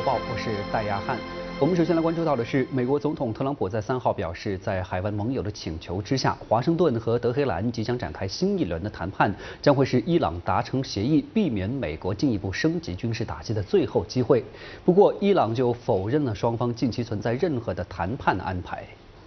报》，我是戴亚汉。我们首先来关注到的是，美国总统特朗普在3号表示，在海湾盟友的请求之下，华盛顿和德黑兰即将展开新一轮的谈判，将会是伊朗达成协议、避免美国进一步升级军事打击的最后机会。不过，伊朗就否认了双方近期存在任何的谈判安排。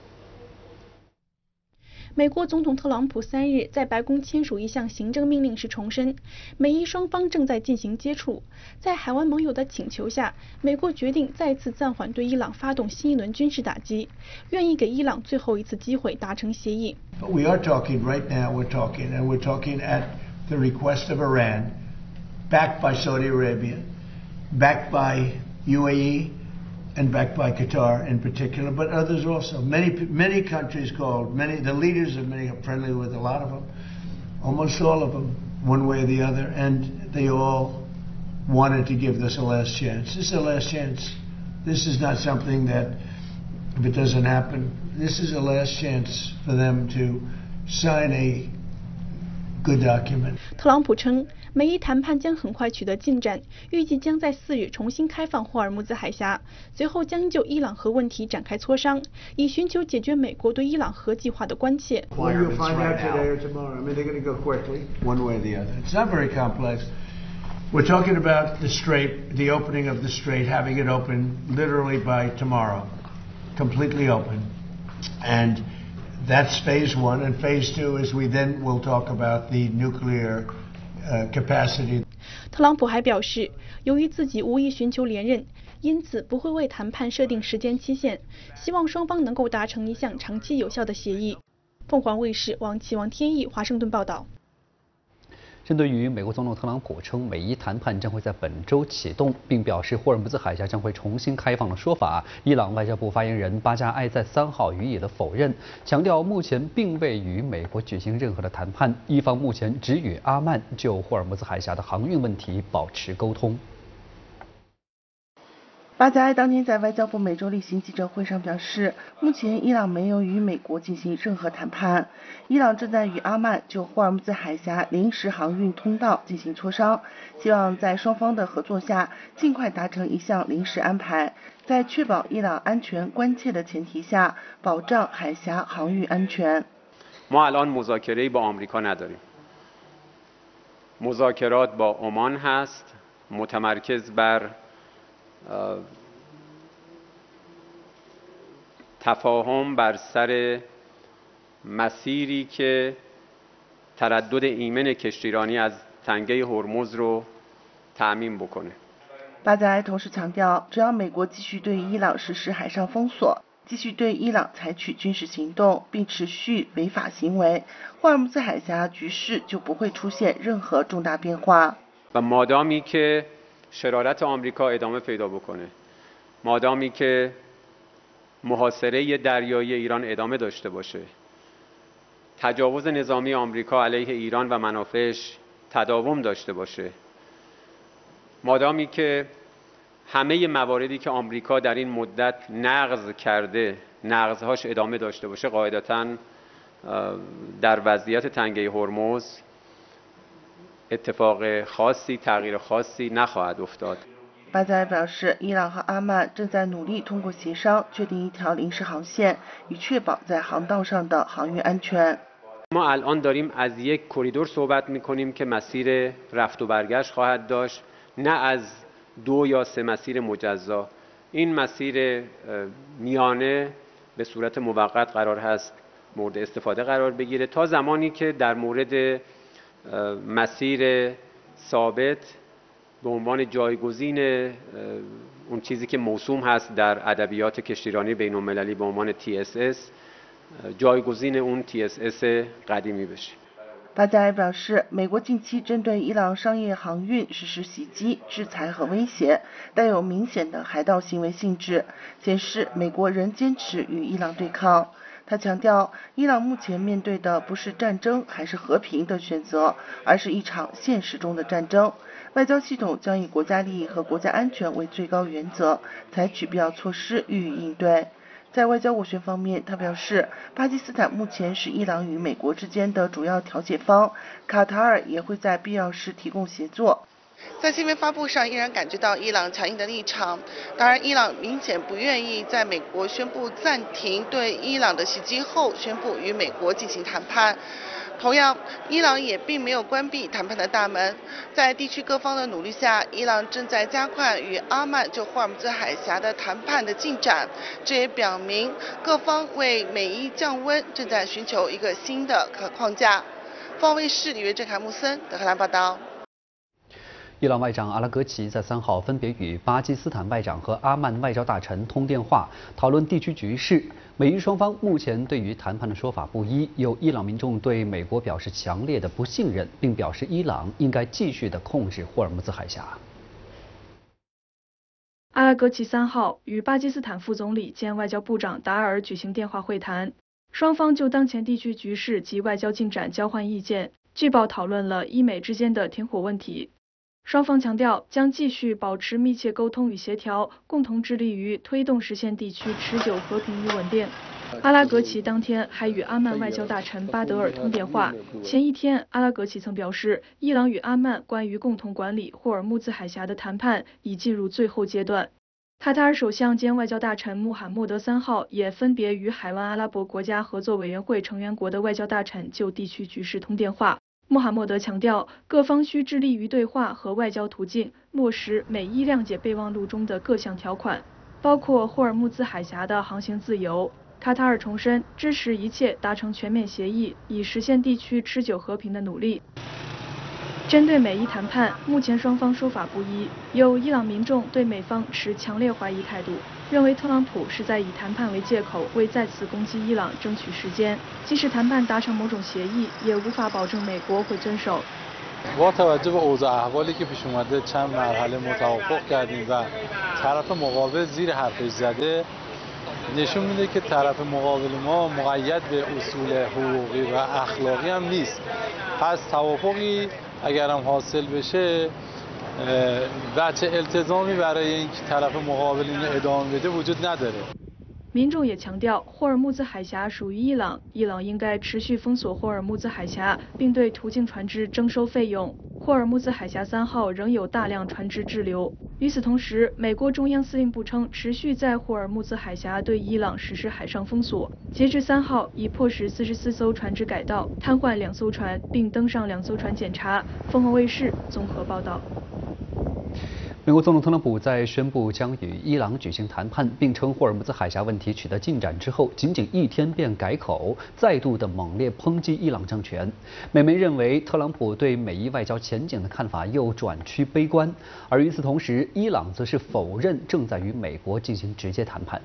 美国总统特朗普3日在白宫签署一项行政命令时重申，美伊双方正在进行接触，在海湾盟友的请求下，美国决定再次暂缓对伊朗发动新一轮军事打击，愿意给伊朗最后一次机会达成协议。 We are talking right now. We're talking at the request of Iran, backed by Saudi Arabia, backed by UAE. And backed by Qatar in particular, but others also. Many countries called. The leaders of many are friendly with a lot of them, almost all of them, one way or the other, and they all wanted to give this a last chance. This is a last chance. This is not something that, if it doesn't happen, this is a last chance for them to sign a good document. 特朗普称，美伊谈判将很快取得进展，预计将在4日重新开放霍尔木兹海峡，随后将就伊朗核问题展开磋商，以寻求解决美国对伊朗核计划的关切。 Well, you'll find out today or tomorrow. I mean, they're going to go quickly, one way or the other. It's not very complex. We're talking about the strait, the opening of the strait, having it open literally by tomorrow, completely open, and that's phase 1, and phase 2 is we then will talk about the nuclear capacity. 特朗普还表示，由于自己无意寻求连任，因此不会为谈判设定时间期限，希望双方能够达成一项长期有效的协议。凤凰卫视王启王天意华盛顿报道。 针对于美国总统特朗普称美伊谈判将会在本周启动，并表示霍尔木兹海峡将会重新开放的说法，伊朗外交部发言人巴加埃在3号予以了否认，强调目前并未与美国举行任何的谈判，伊方目前只与阿曼就霍尔木兹海峡的航运问题保持沟通。 巴加埃当天在外交部每周例行记者会上表示，目前伊朗没有与美国进行任何谈判，伊朗正在与阿曼就霍尔木兹海峡临时航运通道进行磋商，希望在双方的合作下尽快达成一项临时安排，在确保伊朗安全关切的前提下，保障海峡航运安全。 ما الان مذاکره‌ای با آمریکا نداریم. مذاکرات با عمان هست، متمرکز بر تفاهم بر سر مسیری که تردد ایمن کشتیرانی از تنگه هرمز رو تأمین بکنه. 巴加埃同时强调，只要美国继续对伊朗实施海上封锁，继续对伊朗采取军事行动，并持续违法行为，霍尔木兹海峡局势就不会出现任何重大变化。 و مادامی که شرارت آمریکا ادامه پیدا بکنه، مادامی که محاصره دریایی ایران ادامه داشته باشه، تجاوز نظامی آمریکا علیه ایران و منافعش تداوم داشته باشه، مادامی که همه مواردی که آمریکا در این مدت نقض کرده نقضهاش ادامه داشته باشه، قاعدتاً در وضعیت تنگه هرمز اتفاق خاصی تغییر خاصی نخواهد افتاد. 巴加埃表示，伊朗和阿曼正在努力通过协商确定一条临时航线，以确保在航道上的航运安全。 ما الان داریم از یک کریدور صحبت می‌کنیم که مسیر رفت و برگشت خواهد داشت، نه از 2 یا 3 مسیر مجزا. این مسیر میانه به صورت موقت قرار هست مورد استفاده قرار بگیره تا زمانی که در مورد مسیر ثابت به عنوان جایگزین اون چیزی که موسوم هست در ادبیات کشتیرانی بین‌المللی به عنوان TSS جایگزین اون TSS قدیمی بشه. 巴加埃表示，美国近期针对伊朗商业航运实施袭击、制裁和威胁，带有明显的海盗行为性质，显示美国仍坚持与伊朗对抗。他强调，伊朗目前面对的不是战争还是和平的选择，而是一场现实中的战争。外交系统将以国家利益和国家安全为最高原则，采取必要措施予以应对。在外交斡旋方面，他表示，巴基斯坦目前是伊朗与美国之间的主要调解方，卡塔尔也会在必要时提供协作。 在新闻发布上，依然感觉到伊朗强硬的立场。当然，伊朗明显不愿意在美国宣布暂停对伊朗的袭击后，宣布与美国进行谈判。同样，伊朗也并没有关闭谈判的大门。在地区各方的努力下，伊朗正在加快与阿曼就霍尔木兹海峡的谈判的进展。这也表明各方为美伊降温正在寻求一个新的框架。凤凰卫视李约郑、凯穆森德黑兰报道。 伊朗外长阿拉格齐在3号分别与巴基斯坦外长和阿曼外交大臣通电话，讨论地区局势。美伊双方目前对于谈判的说法不一，有伊朗民众对美国表示强烈的不信任，并表示伊朗应该继续地控制霍尔木兹海峡。 阿拉格齐3号与巴基斯坦副总理兼外交部长达尔举行电话会谈，双方就当前地区局势及外交进展交换意见。据报讨论了伊美之间的停火问题。双方强调将继续保持密切沟通与协调，共同致力于推动实现地区持久和平与稳定。阿拉格齐当天还与阿曼外交大臣巴德尔通电话。前一天，阿拉格齐曾表示，伊朗与阿曼关于共同管理霍尔木兹海峡的谈判已进入最后阶段。卡塔尔首相兼外交大臣穆罕默德3号也分别与海湾阿拉伯国家合作委员会成员国的外交大臣就地区局势通电话。穆罕默德强调，各方需致力于对话和外交途径，落实美伊谅解备忘录中的各项条款，包括霍尔木兹海峡的航行自由。卡塔尔重申支持一切达成全面协议，以实现地区持久和平的努力。针对美伊谈判，目前双方说法不一，有伊朗民众对美方持强烈怀疑态度，认为特朗普是在以谈判为借口，为再次攻击伊朗争取时间。即使谈判达成某种协议，也无法保证美国会遵守。 با توجه به اوضاع احوالی که پیش اومده چند مرحله متوافق کردیم و طرف مقابل زیر حرفش زده نشون میده که طرف مقابل ما مقید به اصول حقوقی و اخلاقی هم نیست. پس توافقی اگر هم حاصل بشه بچه التزامی برای اینکه طرف مقابل اینو ادامه بده وجود نداره. 民众也强调，霍尔木兹海峡属于伊朗，伊朗应该持续封锁霍尔木兹海峡，并对途径船只征收费用。霍尔木兹海峡3号仍有大量船只滞留。与此同时，美国中央司令部称，持续在霍尔木兹海峡对伊朗实施海上封锁。截至3号，已迫使44艘船只改道，瘫痪2艘船，并登上2艘船检查。凤凰卫视综合报道。 美国总统特朗普在宣布将与伊朗举行谈判，并称霍尔木兹海峡问题取得进展之后，仅仅1天便改口，再度的猛烈抨击伊朗政权。美媒认为，特朗普对美伊外交前景的看法又转趋悲观，而与此同时，伊朗则是否认正在与美国进行直接谈判。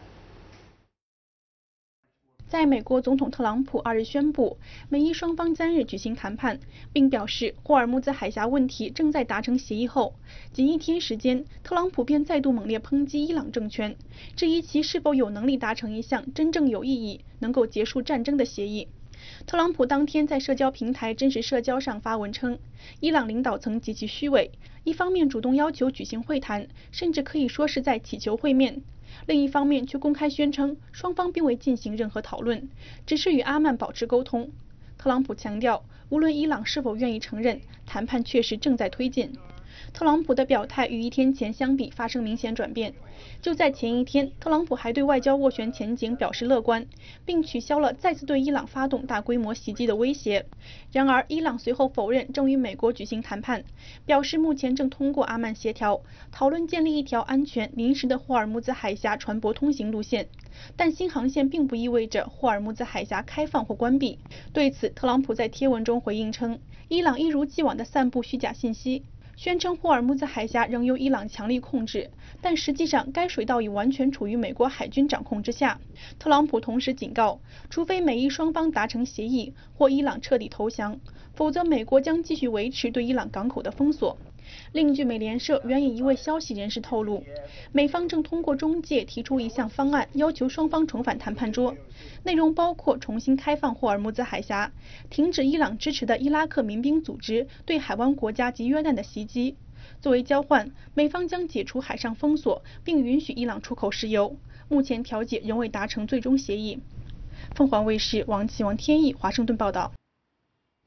在美国总统特朗普2日宣布，美伊双方3日举行谈判，并表示霍尔木兹海峡问题正在达成协议后，仅1天时间，特朗普便再度猛烈抨击伊朗政权，质疑其是否有能力达成一项真正有意义、能够结束战争的协议。特朗普当天在社交平台真实社交上发文称，伊朗领导层极其虚伪，一方面主动要求举行会谈，甚至可以说是在祈求会面。另一方面却公开宣称双方并未进行任何讨论，只是与阿曼保持沟通。特朗普强调，无论伊朗是否愿意承认，谈判确实正在推进。特朗普的表态与1天前相比发生明显转变。就在前一天，特朗普还对外交斡旋前景表示乐观，并取消了再次对伊朗发动大规模袭击的威胁。然而，伊朗随后否认正与美国举行谈判，表示目前正通过阿曼协调讨论建立一条安全临时的霍尔木兹海峡船舶通行路线，但新航线并不意味着霍尔木兹海峡开放或关闭。对此，特朗普在贴文中回应称，伊朗一如既往地散布虚假信息，宣称霍尔木兹海峡仍由伊朗强力控制，但实际上该水道已完全处于美国海军掌控之下。特朗普同时警告，除非美伊双方达成协议或伊朗彻底投降，否则美国将继续维持对伊朗港口的封锁。另据美联社援引一位消息人士透露，美方正通过中介提出一项方案，要求双方重返谈判桌，内容包括重新开放霍尔木兹海峡，停止伊朗支持的伊拉克民兵组织对海湾国家及约旦的袭击。作为交换，美方将解除海上封锁，并允许伊朗出口石油。目前调解仍未达成最终协议。凤凰卫视王启王天意华盛顿报道。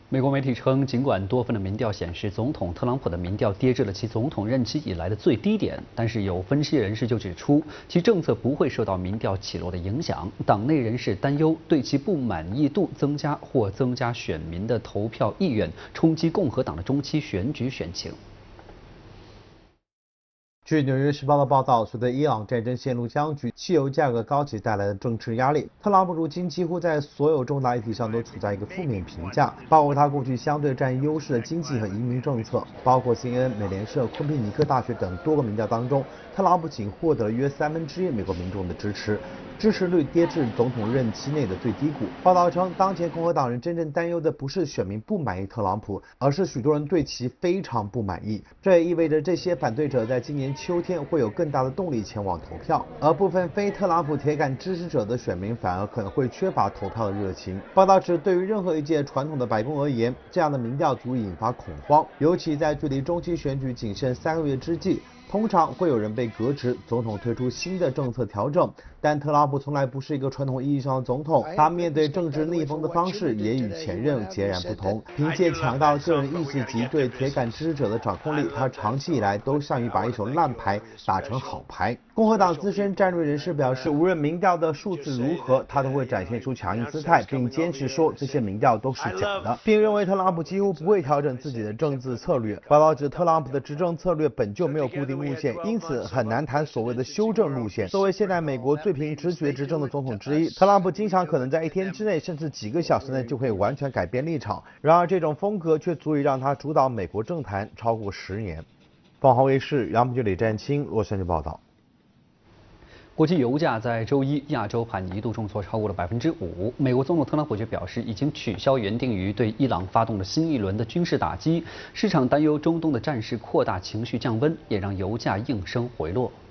美国媒体称，尽管多份的民调显示总统特朗普的民调跌至了其总统任期以来的最低点，但是有分析人士就指出，其政策不会受到民调起落的影响。党内人士担忧对其不满意度增加或增加选民的投票意愿，冲击共和党的中期选举选情。 据《纽约时报》的报道，随着伊朗战争陷入僵局，汽油价格高企带来的政治压力，特朗普如今几乎在所有重大议题上都处在一个负面评价，包括他过去相对占优势的经济和移民政策。包括 CNN、美联社、昆平尼克大学等多个民调当中，特朗普仅获得了约1/3美国民众的支持，支持率跌至总统任期内的最低谷。报道称，当前共和党人真正担忧的不是选民不满意特朗普，而是许多人对其非常不满意。这也意味着这些反对者在今年秋天会有更大的动力前往投票，而部分非特朗普铁杆支持者的选民反而可能会缺乏投票的热情。报道指，对于任何一届传统的白宫而言，这样的民调足以引发恐慌，尤其在距离中期选举仅剩3个月之际。通常会有人被革职，总统推出新的政策调整，但特朗普从来不是一个传统意义上的总统，他面对政治逆风的方式也与前任截然不同。凭借强大的个人意志及对铁杆支持者的掌控力，他长期以来都善于把一手烂牌打成好牌。共和党资深战略人士表示，无论民调的数字如何，他都会展现出强硬姿态，并坚持说这些民调都是假的，并认为特朗普几乎不会调整自己的政治策略。报道指，特朗普的执政策略本就没有固定路线，因此很难谈所谓的修正路线。作为现在美国最凭直觉执政的总统之一，特朗普经常可能在1天之内，甚至几个小时内就会完全改变立场。然而，这种风格却足以让他主导美国政坛超过10年。凤凰卫视杨平、李占清洛杉矶报道。 国际油价在周一亚洲盘一度重挫超过了5%。美国总统特朗普却表示，已经取消原定于对伊朗发动的新一轮的军事打击。市场担忧中东的战事扩大，情绪降温，也让油价应声回落。